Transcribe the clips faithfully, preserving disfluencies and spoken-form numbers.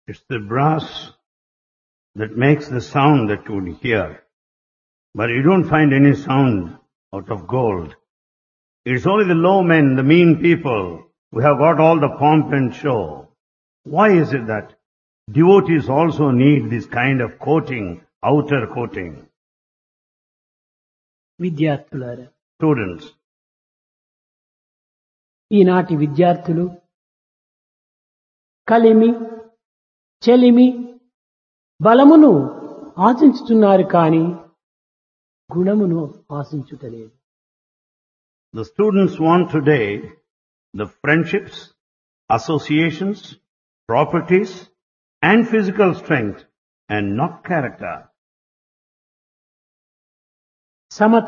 It's the brass that makes the sound that you would hear. But you don't find any sound out of gold. It's only the low men, the mean people, who have got all the pomp and show. Why is it that devotees also need this kind of coating, outer coating? విద్యార్థులారా, Students, ఈనాటి విద్యార్థులు కలిమి చెలిమి బలమును ఆశించుతున్నారు కానీ గుణమును ఆశించుటలేదు. the students want today the friendships, associations, properties, and physical strength, and not character. Samata,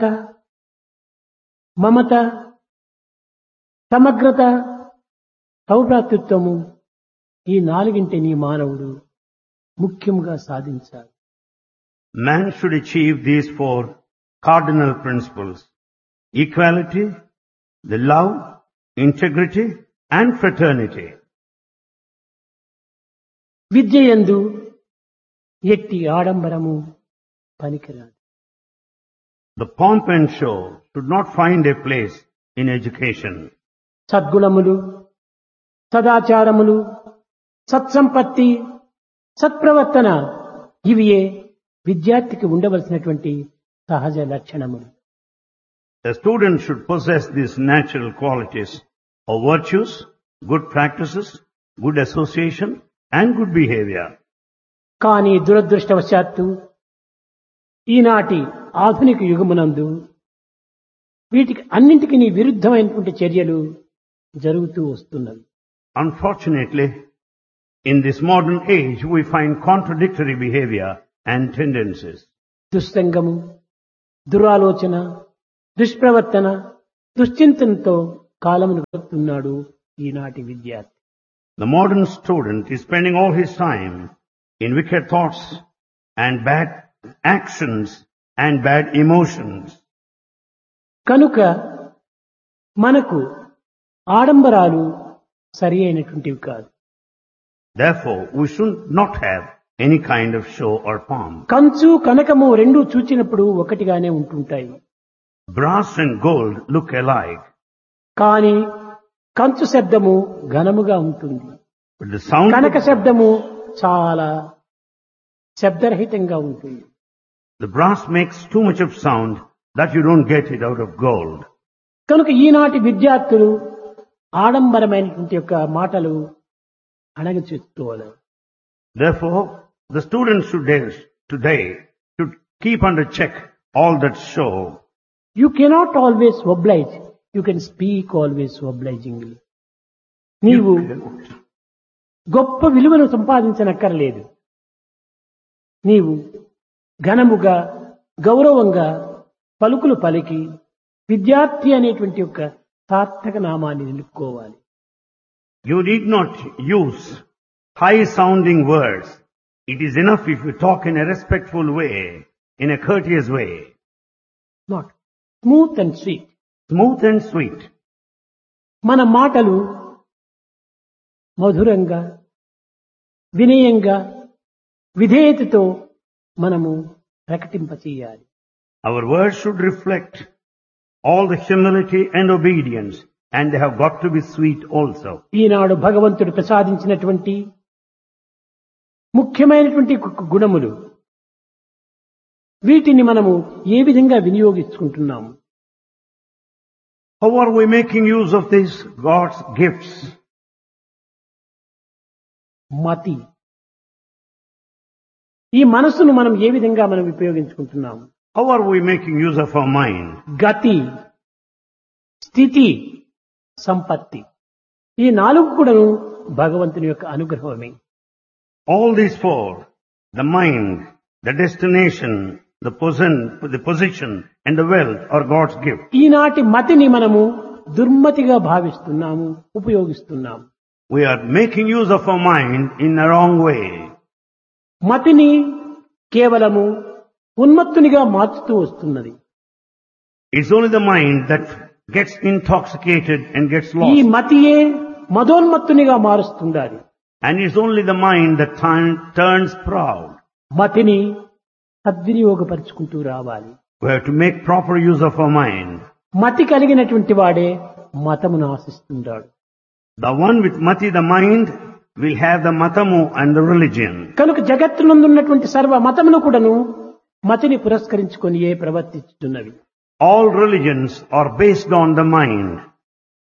మమత, సమగ్రత, సౌభ్రాతృత్వము ఈ నాలుగింటిని మానవుడు ముఖ్యంగా సాధించాలి. Man should achieve these four cardinal principles: equality, the love, integrity, and fraternity. విద్యయందు ఎట్టి ఆడంబరము పనికిరాదు. The pomp and show should not find a place in education. సద్గుణములు, సదాచారములు, సత్సంపత్తి, సత్ప్రవర్తన ఇవియే విద్యార్థికి ఉండవలసినటువంటి సహజ లక్షణములు. A student should possess these natural qualities of virtues, good practices, good association, and good behavior. కానీ దురదృష్టవశాత్తు ఈనాటి ఆధునిక యుగమునందు వీటికి అన్నింటికి విరుద్ధమైనటువంటి చర్యలు జరుగుతూ వస్తున్నవి. Unfortunately, in this modern age, we find contradictory behavior and tendencies. దుస్సంగము, దురాలోచన, దుష్ప్రవర్తన, దుశ్చింతనతో కాలమును గడుపుతున్నాడు ఈనాటి విద్యార్థి. The modern student is spending all his time in wicked thoughts and bad actions and bad emotions. కనుక మనకు ఆడంబరాలు సరి అయినటువంటివి కాదు. Therefore, we should not have any kind of show or pomp. కంచు కనకము రెండు చూచినప్పుడు ఒకటిగానే ఉంటుంటాయి. Brass and gold look alike, కానీ కంచు శబ్దము ఘనముగా ఉంటుంది, but the sound Kanaka of శబ్దము చాలా శబ్దరహితంగా ఉంటుంది. the brass makes too much of sound that you don't get it out of gold. కనుక ఈనాటి విద్యార్థులు ఆడంబరమైనటువంటి యొక్క మాటలు అణగచేసుకోవాలి. Therefore, the students today, today should keep under check all that show. You cannot always oblige. You can speak always obligingly. నీవు గొప్ప విలువను సంపాదించనక్కర్లేదు. నీవు ఘనముగా గౌరవంగా పలుకులు పలికి విద్యార్థి అనేటువంటి యొక్క సార్థక నామాన్ని నిలుపుకోవాలి. You need not use high-sounding words. It is enough if you talk in a respectful way, in a courteous way. Not smooth and sweet. Smooth and sweet. మన మాటలు మధురంగా, వినయంగా, విధేయతతో మనము ప్రకటింపచేయాలి. Our words should reflect all the humility and obedience, and they have got to be sweet also. ఈనాడు భగవంతుడు ప్రసాదించినటువంటి ముఖ్యమైనటువంటి గు- గుణములు వీటిని మనము ఏ విధంగా వినియోగించుకుంటున్నాము? How are we making use of these God's gifts? మతి, ఈ మనస్సును మనం ఏ విధంగా మనం ఉపయోగించుకుంటున్నాము? How are we making use of our mind? గతి, స్థితి, సంపత్తి ఈ నాలుగు కూడాను భగవంతుని యొక్క అనుగ్రహమే. All these four, the mind, the destination, the position, the position and the wealth are God's gift. ఈనాటి మతిని మనము దుర్మతిగా భావిస్తున్నాము, ఉపయోగిస్తున్నాము. We are making use of our mind in a wrong way. మతిని కేవలము ఉన్మత్తునిగా మార్చుతూ వస్తున్నది. It's only the mind that gets intoxicated and gets ఈ lost. మతియే మదోన్మత్తునిగా మారుస్తుండాలి. And it's only the mind that turn, turns proud. మతిని సద్వినియోగపరుచుకుంటూ రావాలి. We have to make proper use of our mind. మతి కలిగినటువంటి వాడే మతమును ఆశిస్తుంటాడు. The one with mati, the mind, will have the matamu and the religion. కనుక జగత్తునందున్నటువంటి సర్వ మతమును కూడాను మతిని పురస్కరించుకొని ఏ ప్రవర్తిస్తున్నవి. All religions are based on the mind.